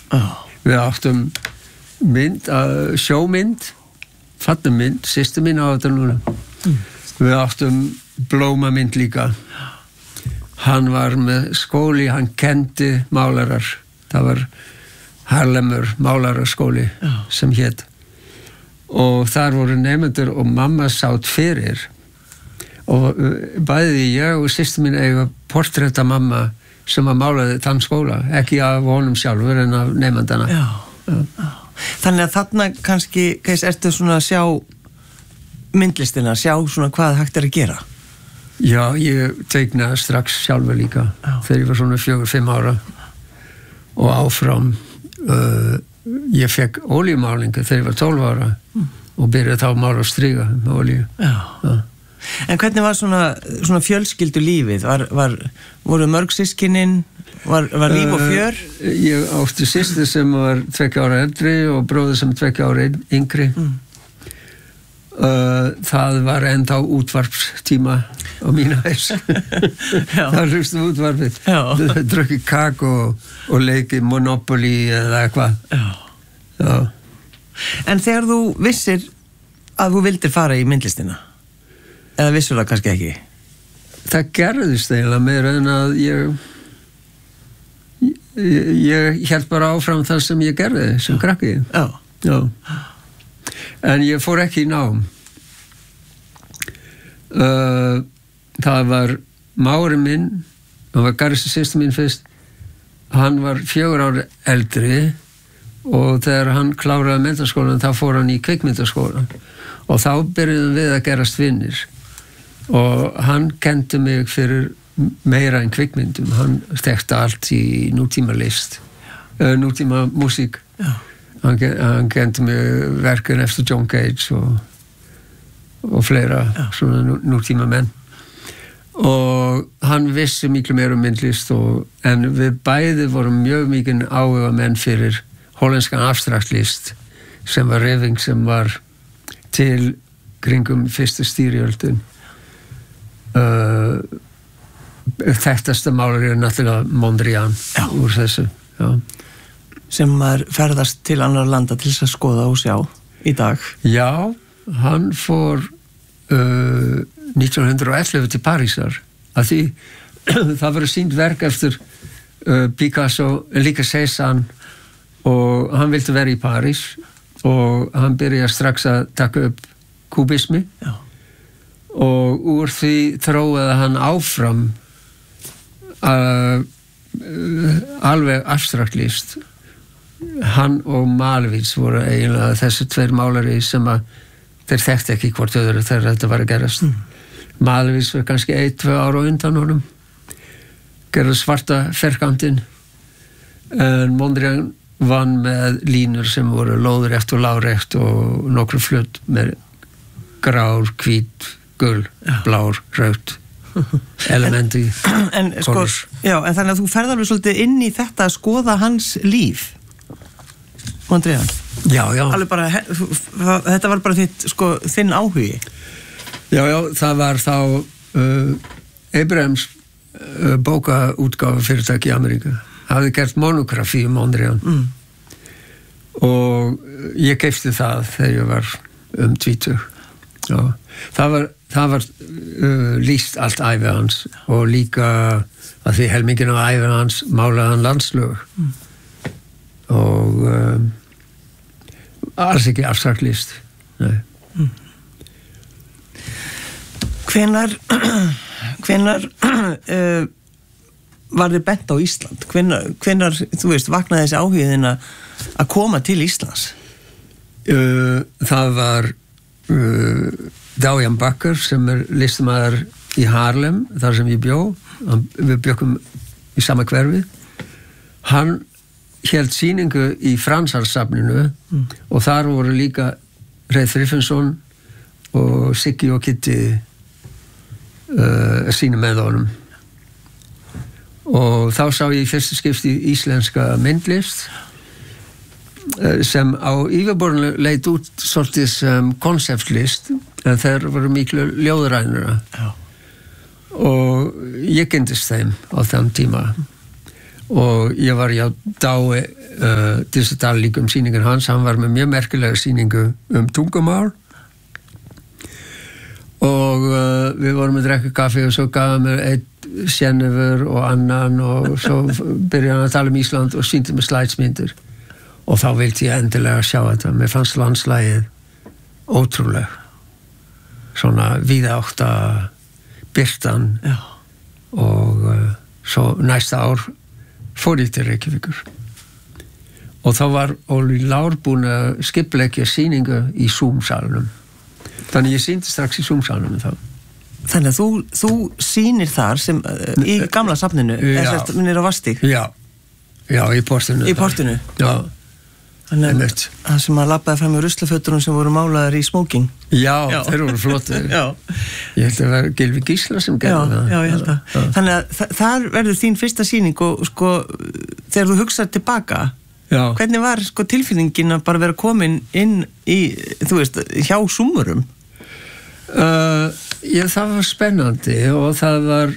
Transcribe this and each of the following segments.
Við áttum sjómynd, fallamynd, systir mín á þetta núna. Við áttum blómamynd líka. Hann var með skóli, hann kendi málarar. Það var Harlemur málaraskóli sem hét. Og þar voru nemendur og mamma sátt fyrir. Og bæði ég og systir mín eiga portrétt af mamma sem að málaði þann skóla. Ekki af honum sjálfur en af nemendana. Já. Þannig að þarna kannski ertu svona að sjá myndlistina, sjá svona hvað hægt að gera. Já, ég teiknaði strax sjálfur líka þegar ég var svona 4-5 ára og áfram ég fekk olíumálingu þegar ég var 12 ára og byrjaði þá að mála og stríga með olíu. Já. En hvernig var svona fjölskyldu lífið? Voru mörg systkinin? Var líf og fjör? Ég átti systir sem var 2 ára eldri og bróðir sem 2 ára yngri. Það var ennþá útvarpstíma á mínu hæs. Það hlustum útvarpið. Drukki kak og leiki Monopoly eða eitthvað. Já. En þegar þú vissir að þú vildir fara í myndlistina, eða vissur það kannski ekki? Það gerðist eiginlega meira en að ég hélt bara áfram það sem ég gerði sem krakki. Já. En ég fór ekki í nám. Það var mári minn, hann var Garðs systir mín fyrst, hann var 4 ára eldri og þegar hann kláraði menntaskólan þá fór hann í kvikmyndaskólan og þá byrjuðum við að gerast vinnir og hann kendi mig fyrir meira en kvikmyndum. Hann þekkti allt í nútíma list, nútíma músík. Hann kendi mig verkin eftir John Cage og fleira svona nútíma menn. Og hann vissi miklu meira myndlist en við bæði vorum mjög mikið áhuga menn fyrir hollenskan abstraktlist sem var hreyfing sem var til kringum fyrstu styrjöldin. Þekktasta málari náttúrulega Mondrian úr þessu. Sem maður ferðast til annar landa til þess að skoða og sjá í dag. Já, hann fór 1911 til Parísar af því það var sýnt verk eftir Picasso, líka Cézanne og hann vildi vera í París og hann byrjaði strax að taka upp kubismi og úr því þróaði hann áfram alveg abstraktlist. Hann og Malevich voru eiginlega þessi 2 málari sem að þeir þekkti ekki hvort öðru þegar þetta var að gerast. Malevich var kannski 1-2 ára undan honum, gerði svarta ferkantinn, en Mondrian vann með línur sem voru lóðrétt og lárétt og nokkru flutt með grár, hvít, gul, blár, rautt elementi. En þannig að þú ferð alveg svolítið inn í þetta að skoða hans líf, Mondrian. Já. Alveg bara, þetta var bara þinn áhugi. Já, það var þá Abrams bókaútgáfa fyrirtæki í Ameríku. Hafði gert monografi Mondrian. Og ég keypti það þegar ég var 20. Já. Það var lýst allt ævi hans og líka að því helmingin á ævi hans málaði hann landslög. Og alls ekki abstraktlist. Nei. Hvenær var þið bent á Ísland? Hvenær, þú veist, vaknaði þessi áhugin að koma til Íslands? Það var Dajan Bakker sem listamaður í Harlem, þar sem ég bjó. Við bjökkum í sama hverfi. Hann hélt sýningu í Fransarsafninu og þar voru líka Reið Frifinnsson og Siggi og Kitty að sýna með honum. Og þá sá ég í fyrsta skipti íslenska myndlist sem á yfirborðinu leit út svolítið sem konceptlist en þeir voru miklu ljóðrænara. Og ég kynntist þeim á þann tíma og ég var dái til þess að tala líka sýningun hans. Hann var með mjög merkilega sýningu tungumál og við vorum að drekka kaffi og svo gaf hann mér einn sennefur og annan og svo byrjaði hann að tala Ísland og sýndi mér slædsmyndir og þá vildi ég endilega sjá þetta. Mér fannst landslagið ótrúleg, svona víðátta birtan og svo næsta ár fór ég til Reykjavíkur og þá var Óli Lár búinn að skipuleggja sýningu í Zoom-salnum, þannig ég sýndi strax í Zoom-salnum þá. Þannig að þú sýnir þar sem í gamla safninu nýra Vastík? Já, í portinu. Í portinu? Já. Þannig að það sem að labbaði fram í ruslafötunum sem voru málaðar í smóking. Já, þeir voru flottir. Ég held að vera Gylfi Gísla sem gerði það. Já, ég held að. Þannig að þar verður þín fyrsta sýning og sko, þegar þú hugsar tilbaka, hvernig var sko tilfinningin að bara vera komin inn í, þú veist, hjá Súmurum? Það var spennandi og það var,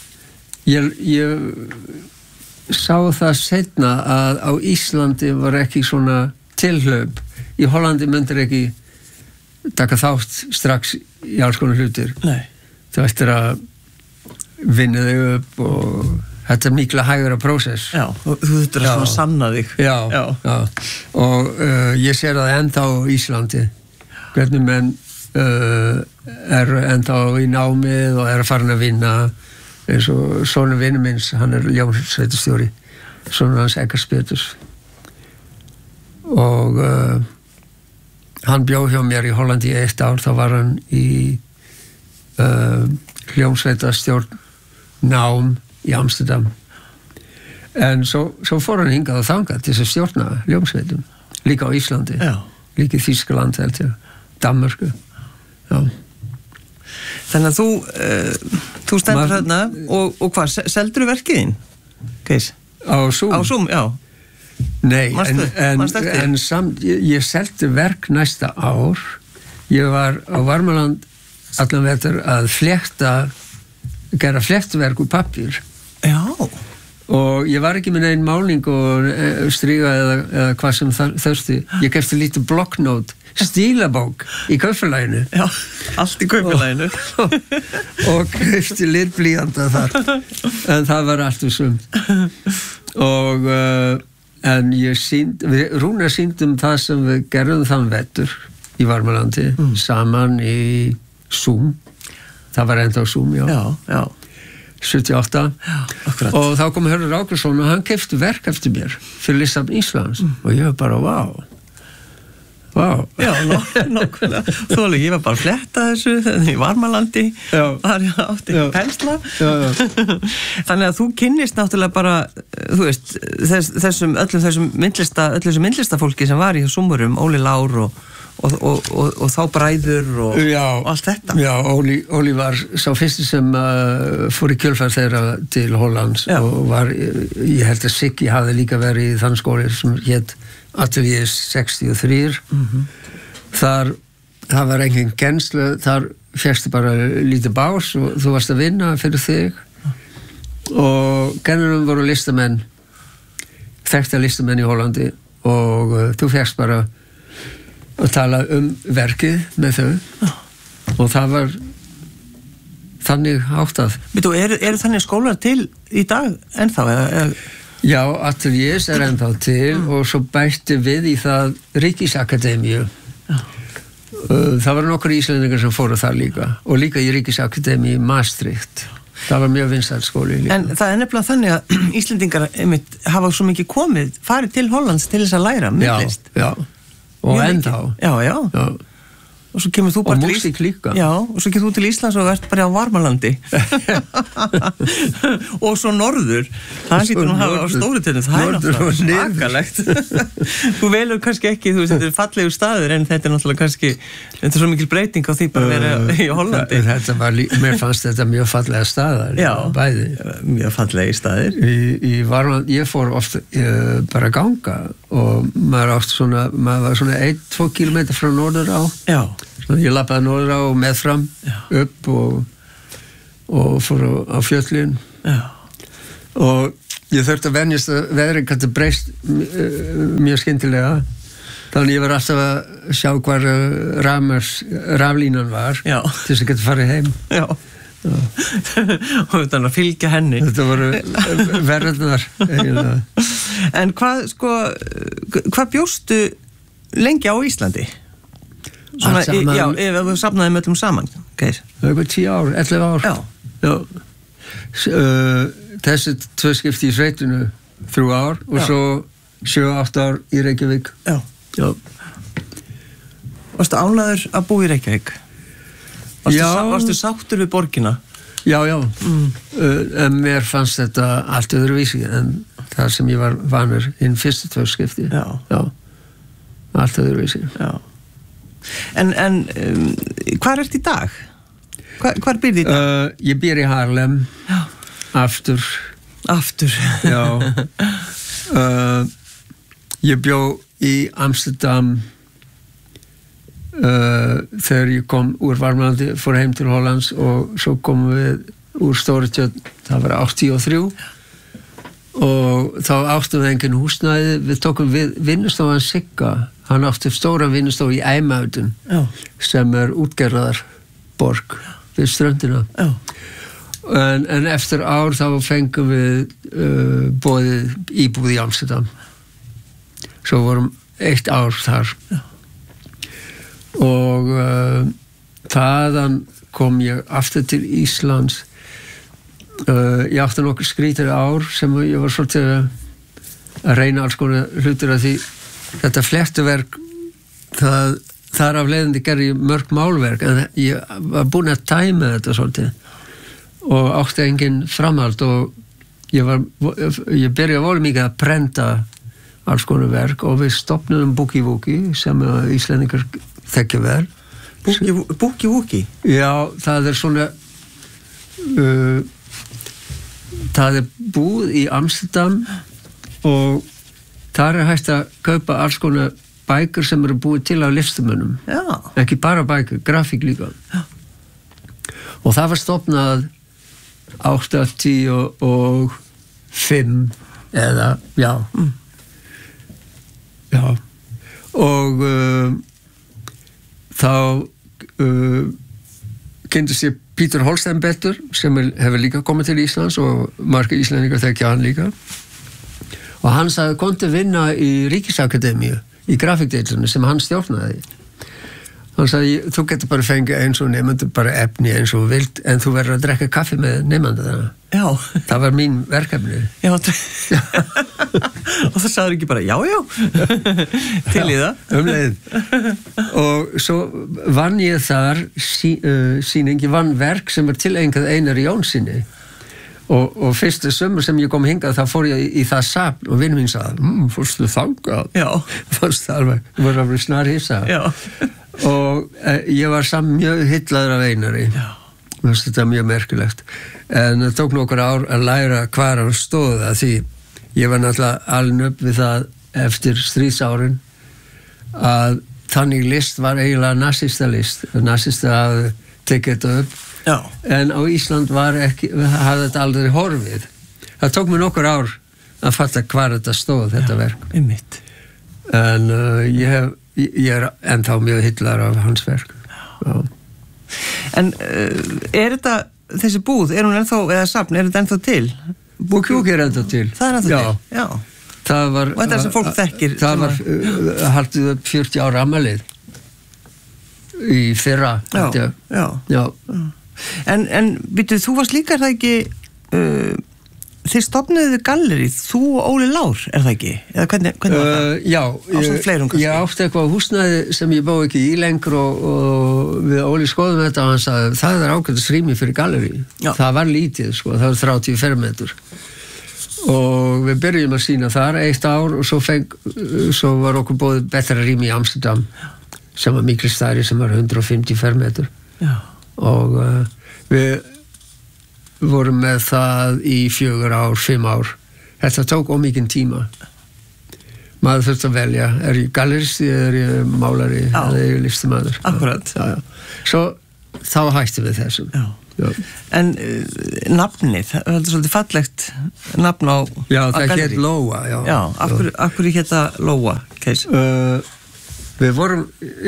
ég sá það seinna að á Íslandi var ekki svona tilhlaup. Í Hollandi myndir ekki taka þátt strax í alls konar hlutir. Nei. Það eftir að vinna þig upp og þetta mikla hægara prósess. Já, og þú þurftir að svona sanna þig. Já. Og ég sér það ennþá á Íslandi. Hvernig menn ennþá í námið og að fara að vinna eins og sonur vinur minns, hann ljónsveitarstjóri, sonur hans Eggers Peturs og hann bjó hjá mér í Hollandi í 1 ár, þá var hann í ljónsveitarstjórn nám í Amsterdam en svo fór hann hingað og þangað til þess að stjórna ljónsveitum, líka á Íslandi, líka í Þýskaland held ég, Danmörku. Já. Þannig að þú stendur þarna og hvað, seldur þú verkiðinn? Keis? Á Zoom? Á Zoom, já. Nei, en samt, ég seldi verk næsta ár. Ég var á Varmaland allan vetur að gera fléttverk úr pappír. Já. Og ég var ekki með neinn máling og stríga eða hvað sem þurfti. Ég keypti lítið blocknote, stílabók í kaupfélaginu. Já, allt í kaupfélaginu. og keypti litblýjanda þar. En það var allt sumt. Og en Rúnar sýndum það sem við gerðum þann vetur í Varmalandi saman í Zoom. Það var enda á Zoom, já. 78 og þá kom Hörður Ágústsson og hann keypti verk eftir mér fyrir Listasafn Íslands og ég var bara Já, nákvæmlega ég var bara að fletta þessu í Varmalandi var ég átti pensla þannig að þú kynnist náttúrulega bara þú veist, öllum þessum myndlistafólki sem var í Súmurum, Óli Lár og þá bræður og allt þetta. Já, Óli var sá fyrsti sem fór í kjölfar þeirra til Hollands og var, ég held að Siggi hafði líka verið í þann skóli sem hét Atelier 63. Það var engin kennslu, þar fékkstu bara lítið bás og þú varst að vinna fyrir þig og kennurum voru listamenn, þekkta listamenn í Hollandi og þú fékkst bara að tala verkið með þau og það var þannig háttað. Eru þannig skólar til í dag ennþá? Já, Ateliers ennþá til og svo bætti við í það Ríkisakademíu. Það var nokkur íslendingar sem fóru þar líka og líka í Ríkisakademíu í Maastricht. Það var mjög vinsæll skóli líka. En það nefnilega þannig að Íslendingar hafa svo mikið farið til Hollands til þess að læra myndlist. Já. Og ennþá. Já. Og svo kemur þú bara til Íslands. Og músík líka. Já, og svo kemur þú til Íslands og ert bara á Varmalandi. og svo norður. Það getur nú að hafa á Stórutelnu. Það náttúrulega svakalegt. Þú velur kannski ekki, þú veist, þetta fallegur staður, en þetta náttúrulega kannski, þetta svo mikil breyting á því bara að vera í Hollandi. Mér fannst þetta mjög fallega staðar. Já, bæði. Mjög fallegi staðir. Í Varmalandi, ég fór oft bara að ganga og maður var svona 1-2 kilometer frá Norðurá. Já. Ég labbaði Norðurá og meðfram upp og fór á fjöllin og ég þurfti að venjast að veðrið gæti breyst mjög skyndilega, þannig ég var alltaf að sjá hvar raflínan var til þess að geta farið heim. Já. Og þetta að fylgja henni. Þetta voru verðnar eiginlega. En hvað bjóstu lengi á Íslandi? Svona, já, ef þú safnaði með öllum saman, Geir. Það var 10 ár, 11 ár. Já. Þessi 2 skipti í sveitinu 3 ár og svo 7-8 ár í Reykjavík. Já. Varstu ánægður að búa í Reykjavík? Varstu sáttur við borgina? Já. En mér fannst þetta allt öðruvísi en það sem ég var vanur inn fyrstu 2 skipti. Já. Allt öðruvísi. Já. En hvar ert í dag? Hvar býrð í dag? Ég býr í Harlem. Já. Aftur. Já. Ég bjó í Amsterdam þegar ég kom úr Varmalandi, fór heim til Hollands og svo komum við úr Stóratjörn, það var 83 og þá áttum við engin húsnæði, við tókum við vinnustofan Sigga, hann átti stóran vinnustof í Æmautun sem útgerðar borg við ströndina. En eftir ár þá fengum við boðið íbúð í Amsterdam, svo vorum 1 ár þar. Og þaðan kom ég aftur til Íslands. Ég átti nokkuð skrítið ár sem ég var svolítið að reyna alls konar hlutir af því þetta fléttuverk þar af leiðandi gerði ég mörg málverk en ég var búin að tæma þetta svolítið og átti engin framhald og ég byrjaði volið mikið að prenta alls konar verk og við stofnum Boogie Woogie sem Íslendingar þekkja vel. Boogie Woogie? Já, það svona það búð í Amsterdam og þar hægt að kaupa alls konar bækur sem eru búið til af listamönnum. Já. Ekki bara bækur, grafík líka. Já. Og það var stofnað 85 eða, já. Já. Og þá kynntist ég Peter Holstein betur sem hefur líka komið til Íslands og margir Íslendingar þekkja hann líka og hann sagði komdu vinna í Ríkisakademíu í grafíkdeildinni sem hann stjórnaði. Hann sagði þú getur bara fengið eins og nemendur bara efni eins og vilt en þú verður að drekka kaffi með nemanda þarna. Já. Það var mín verkefni. Já. Og það sagður ekki bara já til í það. Leið. Og svo vann ég þar sýning, ég vann verk sem tileinkað Einari Jónssoni og fyrstu sömur sem ég kom hingað þá fór ég í það safn og vinn mín sagði fórstu þangað? Já. Fórstu alveg, þú var alveg snar hissa. Já. Og ég var samt mjög hyllaður af Einari. Já. Þetta mjög merkilegt en það tók nokkur ár að læra hvar hann stóð að því ég var náttúrulega alin upp við það eftir stríðsárin að þannig list var eiginlega nasista list hafði tekið þetta upp. Já. En á Ísland hafði þetta aldrei horfið. Það tók mér nokkur ár að fatta hvar þetta stóð þetta verk. Einmitt. En ég er ennþá mjög hyllaður af hans verk. Já. En þetta, þessi búð, hún ennþá, eða safn, þetta ennþá til? Boogie Woogie er ennþá til. Það er ennþá til? Já. Það var, og þetta er sem fólk þekkir? Það var haldið upp 40 ára afmælið í fyrra. Já. En býtu, þú varst líka, er það ekki, þið stofnuðu gallerið, þú og Óli Lár, er það ekki? Eða hvernig var það? Já, ég átti eitthvað húsnæði sem ég bá ekki í lengur og við Óli skoðum þetta og hann sagði, það er ágætis rými fyrir gallerið. Það var lítið, sko, það var 30 fermetur. Og við byrjum að sýna þar 1 ár og svo var okkur bóðið betra rými í Amsterdam sem var miklu stærri sem var 150 fermetur. Já. Og við vorum með það í 4 ár, 5 ár. Þetta tók ómikinn tíma. Maður þurfti að velja, er ég galleristi eða er ég málari eða er ég listamaður. Akkurat. Já. Svo þá hættum við þessum. Já. En nafnið, það er svolítið fallegt nafn á Já, það gallerí. hét Lóa, já. Já, af hverju hét það Lóa, Keis? Við vorum,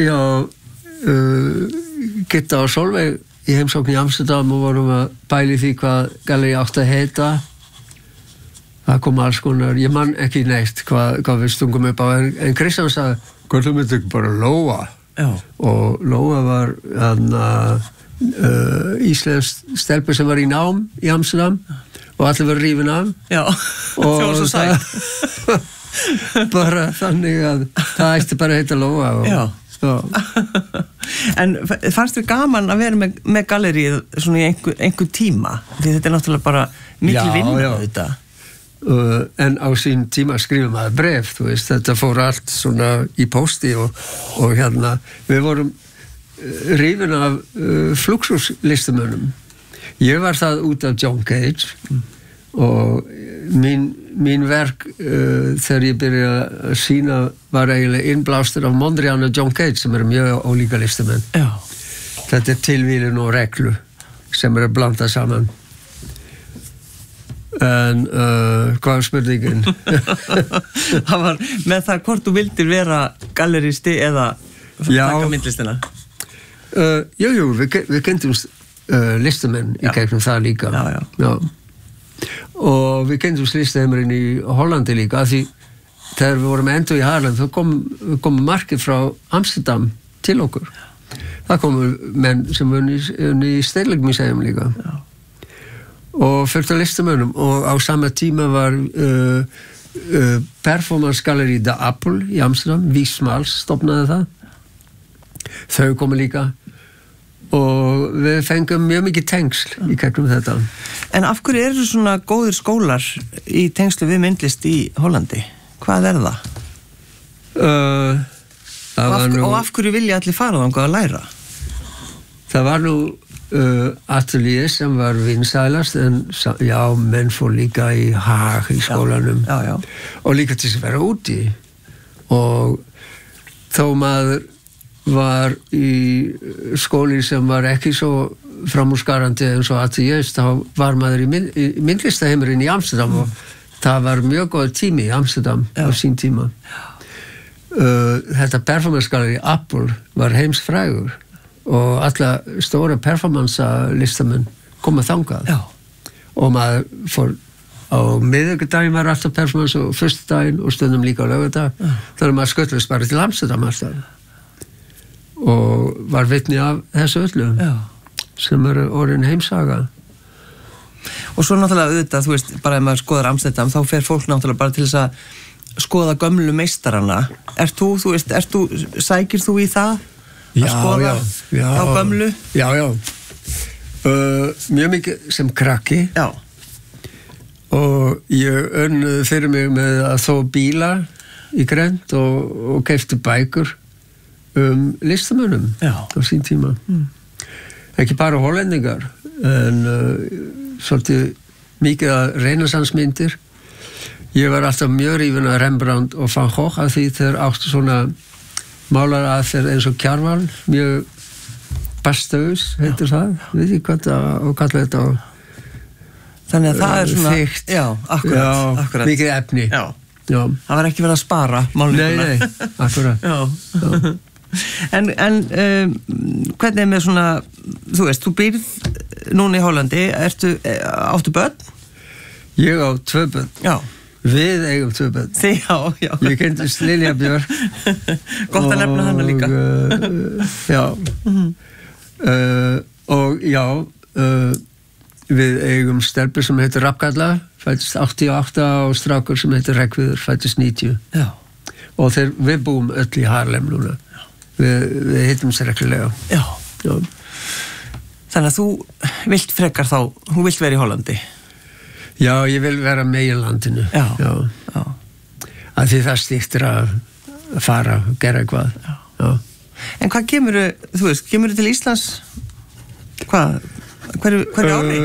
Gitta og Solveig í heimsókn í Amsterdam og vorum að pæli því hvað gallerí átti að heita. Það kom alls konar, ég man ekki neitt hvað við stungum upp á, en Kristján sagði, hvað þú myndir ekki bara Lóa? Já. Og Lóa var íslensk stelpur sem var í nám í Amsterdam og allir var rífin af. Já, það var svo sætt. Bara þannig að það ætti bara að heita Lóa. Já. En fannst þér gaman að vera með galleríið svona í einhver tíma? Því þetta er náttúrulega bara mikil vinna þetta. En á sín tíma skrifum maður bref, þú veist, þetta fór allt svona í pósti og við vorum rífin af Fluxus-listamönnum. Ég var það út af John Cage og mín verk þegar ég byrjaði að sína var eiginlega innblástur af Mondrian og John Cage sem eru mjög ólíka listamenn. Já. Þetta er tilvílun og reglu sem eru blandað saman. En hvað er spurningin? Það var með það hvort þú vildir vera galleristi eða taka myndlistina? Jú, við kynntumst listamenn í gegnum það líka. Já. Og við kynntumst listaheimurinn í Hollandi líka, því þegar við vorum enda í Harlem þá kom markið frá Amsterdam til okkur. Það komu menn sem unni í Stedelijk-museum líka. Já. Og fullt af listamönnum og á sama tíma var performance gallery The Apple í Amsterdam, Wiesmals stofnaði það. Þau komu líka og við fengum mjög mikið tengsl í gegnum þetta. En af hverju eru svona góðir skólar í tengslu við myndlist í Hollandi? Hvað er það? Og af hverju vilja allir fara þangað að læra? Það var nú atelier sem var vinsælast, en menn fór líka í Haag í skólanum. Já. Og líka til að vera úti. Og þó maður var í skóli sem var ekki svo framúrskarandi eins og atelier, þá var maður í myndlistaheimurinn í Amsterdam og það var mjög góð tími í Amsterdam á sín tíma. Þetta performance gallery Apple var heimsfrægur og alla stóra performance-listamenn koma þangað. Já. Og maður fór á miðvikudaginn var alltaf performance og föstudaginn og stundum líka á laugardag. Þannig maður skutlust bara til Amsterdam alltaf. Og var vitni af þessu öllu. Já. Sem eru orðin heimsaga. Og svo náttúrulega auðvitað, þú veist, bara ef maður skoðar Amsterdam, þá fer fólk náttúrulega bara til þess að skoða gömlu meistarana. Sækir þú í það? Að skoða á gömlu? Já. Mjög mikið sem krakki. Já. Og ég önnuði fyrir mig með að þó bíla í Grend og keypti bækur listamönnum á sín tíma. Ekki bara hollendingar, en svolítið mikið að renaissansmyndir. Ég var alltaf mjög rífin að Rembrandt og Van Gogh af því þeir áttu svona málaraðferð eins og Kjarval, mjög bastaus, heitir það. Veit ég hvað að kalla þetta á. Þannig að það er svona þykkt. Já, akkurat. Mikið efni. Já. Það var ekki verið að spara málninguna. Nei, akkurat. Já. En hvernig er með svona, þú veist, þú býrð núna í Hollandi, áttu börn? Ég á 2 börn. Já. Við eigum 2 börn. Já. Ég kynntist Lilja Björk. Gott að nefna hana líka. Við eigum stelpur sem heitir Rappgalla, fættist 88 og strákur sem heitir Reykvíður, fættist 90. Já. Og við búum öll í Harlem núna. Við hittum sér reglulega. Já. Þannig að þú vilt frekar þá, þú vilt vera í Hollandi? Já, ég vil vera með í landinu. Já. Af því það stýttir að fara og gera eitthvað. Já. En hvað kemurðu til Íslands? Hverju ári?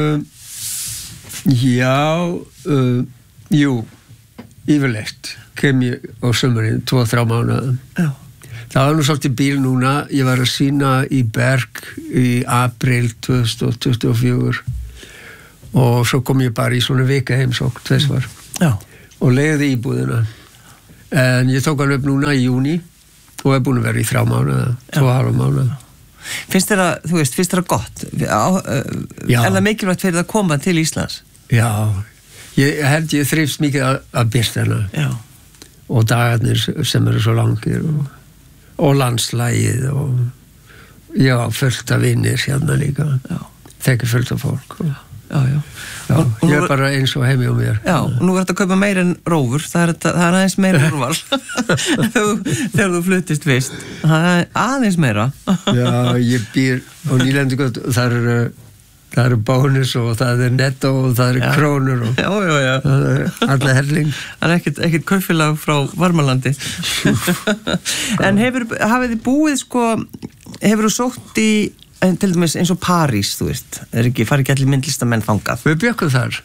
Jú, yfirleitt kem ég á sumrin 2-3 mánuðum. Já. Það var nú svolítið bíl núna, ég var að sýna í Berg í apríl 2024 og svo kom ég bara í svona vika heimsókn, tvisvar og leigði íbúðina en ég tók hann upp núna í júní og er búin að vera í 3 mánuða, 2,5 mánuða. Finnst þér það gott? Er það mikilvægt fyrir að koma til Íslands? Já, ég held ég þrifst mikið að byrstana og dagarnir sem eru svo langir og landslægið og já, fullt af vinnir hérna líka. Þekkir fullt af fólk. Ég er bara eins og heimi á mér. Já, og nú er þetta að kaupa meira en rófur, það er aðeins meira úrval þegar þú fluttist fyrst, það er aðeins meira. Já, ég býr á Nýlendugötu og það eru bónus og það er netto og það eru krónur og það er alla helling. Það er ekkert kaupfélag frá Varmalandi. En hafið þið búið hefur þú sótt í til dæmis eins og París, þú veist, fari ekki allir myndlistamenn þangað? Við bjökkum þar.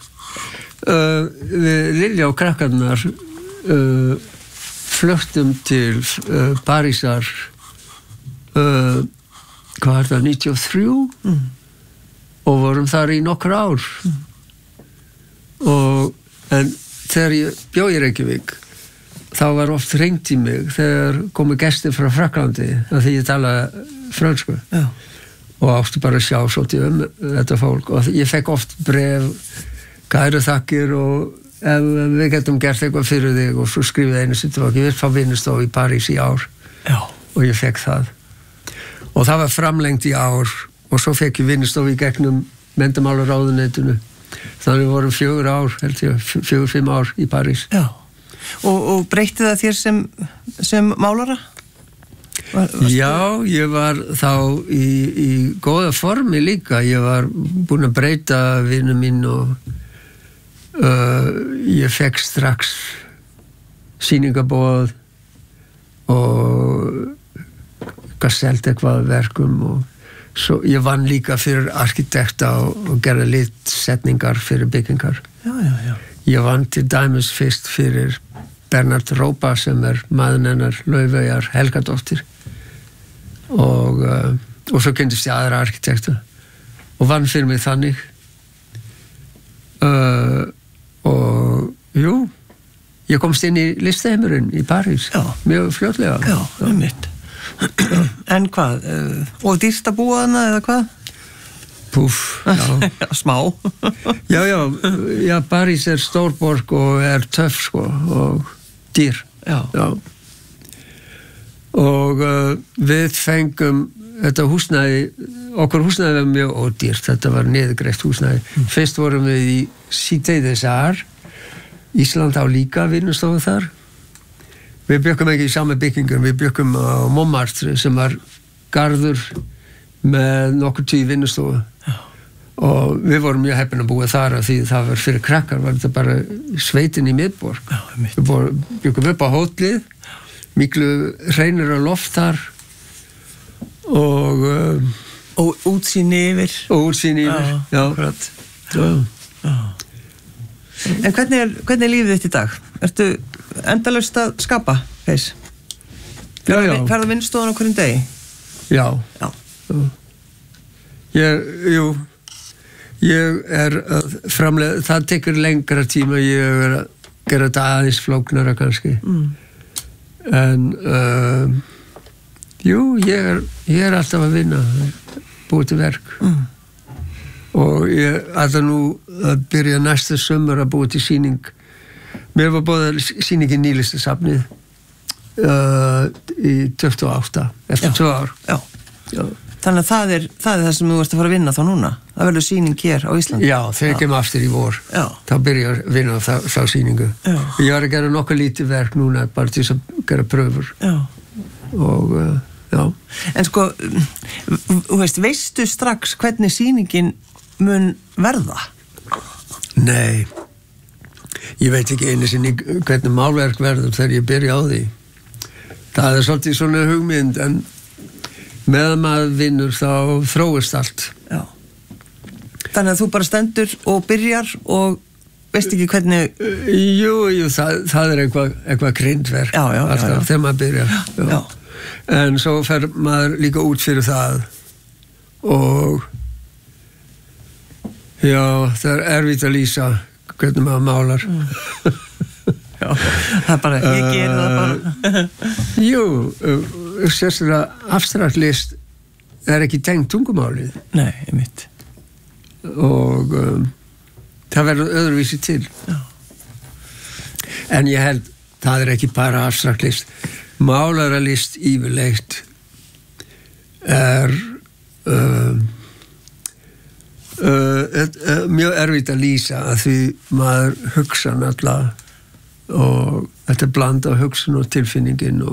Lilja og krakkarnar fluttum til Parísar hvað er það, 93 og vorum þar í nokkur ár en þegar ég bjó í Reykjavík þá var oft hringt í mig þegar komu gestir frá Frakklandi af því ég tala frönsku og átti bara að sjá svolítið þetta fólk og ég fekk oft bref, kæru þakkir og ef við getum gert eitthvað fyrir þig og svo skrifið einu sittum ég vil fá vinnustofu í París í ár og ég fekk það og það var framlengt í ár og svo fekk ég vinnustofu í gegnum menntamálaráðuneytinu þannig vorum 4 ár, held ég 4-5 ár í París. Já, og breytti það þér sem málara? Já, ég var þá í góða formi líka, ég var búin að breyta vinnu mín og ég fekk strax sýningaboð og selt eitthvað verkum og svo ég vann líka fyrir arkitekta og gerði litsetningar fyrir byggingar. Já. Ég vann til dæmis fyrst fyrir Bernhard Rópa sem er maðurinn hennar Laufeyjar Helgadóttir og svo kynntist ég aðra arkitekta og vann fyrir mig þannig og jú ég komst inn í listaheimurinn í París mjög fljótlega. Já, einmitt. En hvað? Og dýrst að búa þarna eða hvað? Púff, já. Smá. já, París er stórborg og er töff og dýr. Já. Og við fengum þetta húsnæði, okkur húsnæði var mjög ódýrt, þetta var niðurgreitt húsnæði. Fyrst vorum við í Cité des Arts, Ísland á líka vinnustofu þar. Við bjökkum ekki í sama byggingum, við bjökkum á Montmartre sem var garður með nokkur 10 vinnustofu. Og við vorum mjög heppin að búa þar af því það var fyrir krakkar, var þetta bara sveitin í miðborg. Við bjökkum upp á hótlið, miklu hreinara loft þar og útsýni yfir. Og útsýni yfir, já. En hvernig er lífið þitt í dag? Ertu endalaust að skapa, Feis? Ferðu vinnustofan á hverjum degi? Já. Ég er framlega, það tekur lengra tíma, ég er að gera þetta aðeins flóknara kannski. En ég er alltaf að vinna, búið til verk. Og ég ætla nú að byrja næsta sumar að búið til sýning. Mér var búið sýning í Nýlistasafnið í 28, eftir 2 ár. Já. Þannig að það er það sem þú ert að fara að vinna þá núna. Það verður sýning hér á Íslandi. Já, þegar ég kem aftur í vor. Þá byrja ég að vinna þá sýningu. Ég var að gera nokkuð lítið verk núna bara til að gera pröfur. Og En sko, veistu strax hvernig sýningin mun verða? Nei. Ég veit ekki einu sinni hvernig málverk verður þegar ég byrja á því. Það er svolítið svona hugmynd en meðan maður vinnur þá þróist allt. Já. Þannig að þú bara stendur og byrjar og veist ekki hvernig... Jú, það er eitthvað grindverk. Já. Þegar maður byrjar. Já. En svo fer maður líka út fyrir það og já, það erfitt að lýsa hvernig maður málar. Já, það bara, ég geri það bara. Jú, sérstaklega abstrakt list er ekki tengt tungumálið. Nei, einmitt. Og það verður öðruvísi til. Já. En ég held, það er ekki bara abstrakt list. Málaralist yfirleitt er mjög erfitt að lýsa að því maður hugsa náttúrulega og þetta blanda hugsun og tilfinningin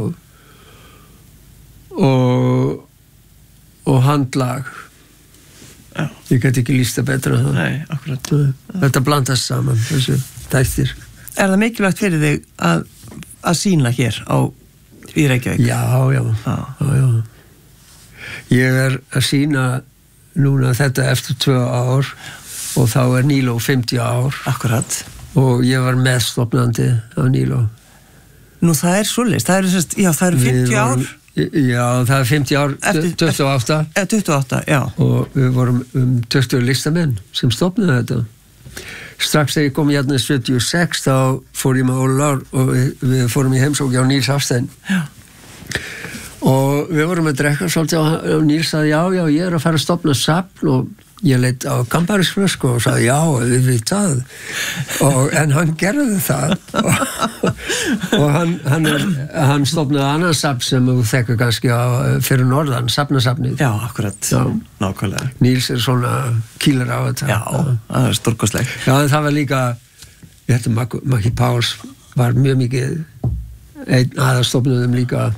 og handlag. Já. Ég get ekki lýsta betra en það. Nei, akkurat. Þetta blandast saman, þessu þættir. Er það mikilvægt fyrir þig að sýna hér í Reykjavík? Já. Ég er að sýna núna þetta eftir 2 ár og þá er Nilo 50 ár. Akkurat. Og ég var meðstofnandi af Nilo. Nú það er svoleiðis, það eru 50 ár? Já, það er 50 ár, 28. 28, já. Og við vorum 20 listamenn sem stofnaði þetta. Strax þegar ég kom hérna 76 þá fór ég með Ólar og við fórum í heimsókn á Níls Hafstein. Já. Og við vorum að drekka svolítið og Níls sagði já, ég er að fara að stofna safn og ég leitt á Kambarisflösku og sagði já, við veit það. En hann gerði það og hann stofnaði annan safn sem þú þekkir kannski fyrir norðan, safnasafnið. Já, akkurat. Já. Nákvæmlega. Níls er svona kýlar á þetta. Já, það er stórkostlegt. Já, en það var líka, ég hætti Maggi Páls var mjög mikið einn aðastofnuðum líka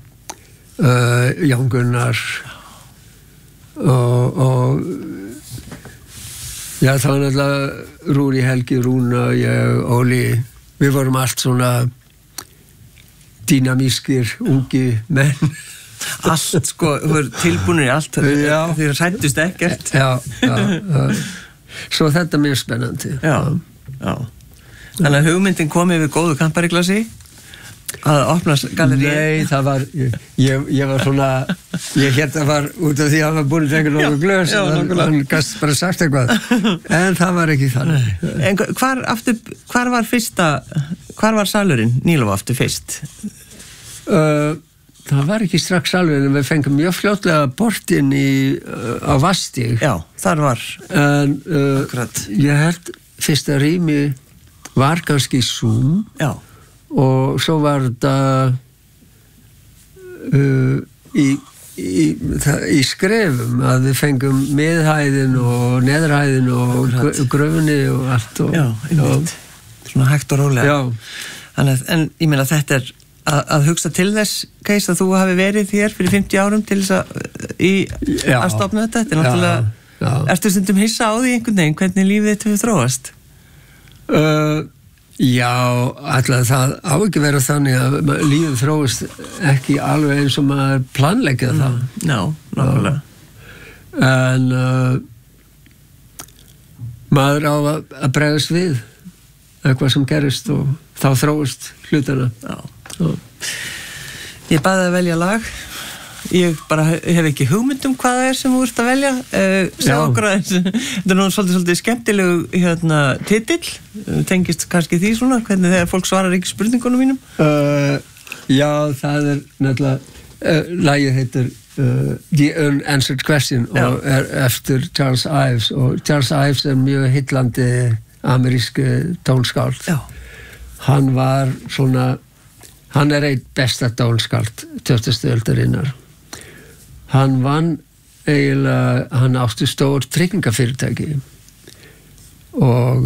Jón Gunnar og já, það var náttúrulega Rúri Helgi, Rúna, ég, Óli, við vorum allt svona dýnamískir, ungi menn. Allt, sko, þú er tilbúinir í allt, þið rættust ekkert. Já. Svo þetta er mjög spennandi. Já. Þannig að hugmyndin kom yfir góðu Kampariglasi að opna galleríu. Nei, það var ég var svona, ég hélt að var út af því að hann var búin að drekka nokkuð glös og hann gast bara sagt eitthvað en það var ekki þannig. En hvar var salurinn Nilo aftur fyrst? Það var ekki strax salurinn en við fengum mjög fljótlega bortinn á Vastíg. Já, þar var en ég held fyrsta rými var kannski Zoom. Já. Og svo var þetta í skrefum að við fengum miðhæðin og neðrhæðin og gröfunni og allt og, já, einmitt. Svona hægt og rólega. Já. En ég meina þetta er að hugsa til þess Keis að þú hafi verið hér fyrir 50 árum til þess að stofna þetta er náttúrulega, ertu stundum hissa á því einhvern veginn hvernig lífið þitt hefur þróast? Já, alltaf það á ekki vera þannig að lífið þróist ekki alveg eins og maður planleggja það. Já, nákvæmlega. En maður á að bregðast við eitthvað sem gerist og þá þróist hlutana. Já. Ég baði að velja lag. Ég bara hef ekki hugmynd hvað það er sem þú ert að velja. Segð okkur aðeins. Þetta er nú svolítið skemmtilegu titill. Tengist kannski því svona, hvernig þegar fólk svarar ekki spurningunum mínum? Já, það er náttúrulega, lagið heitir The Unanswered Question og er eftir Charles Ives og Charles Ives er mjög heillandi ameríski tónskáld. Já. Hann var svona, hann er einn besta tónskáld 20. aldarinnar. Hann vann eiginlega, hann átti stór tryggingafyrirtæki og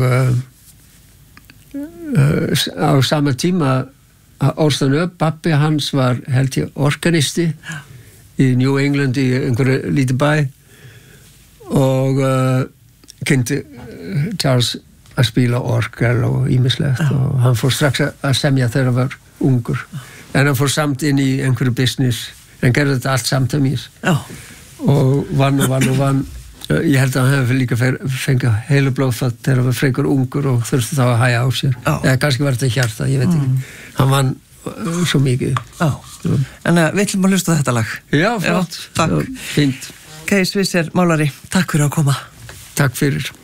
á sama tíma ólst hann upp, pappi hans var held ég organisti í New England í einhverju lítið bæ og kynnti Charles að spila orgel og ýmislegt og hann fór strax að semja þegar hann var ungur en hann fór samt inn í einhverju business en gerði þetta allt samtæmis og vann ég held að hann hefði líka fengið heilablóðfall þegar hann var frekar ungur og þurfti þá að hæja á sér eða kannski var þetta hjarta, ég veit ekki hann vann svo mikið. Já, en við ætlum að hlusta á þetta lag. Já, flott. Takk. Fínt. Kees Visser, málari, takk fyrir að koma. Takk fyrir.